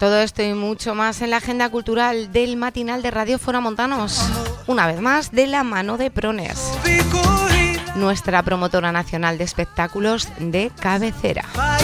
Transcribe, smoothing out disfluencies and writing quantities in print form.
Todo esto y mucho más en la agenda cultural del matinal de Radio Foramontanos. Una vez más, de la mano de Prones, nuestra promotora nacional de espectáculos de cabecera.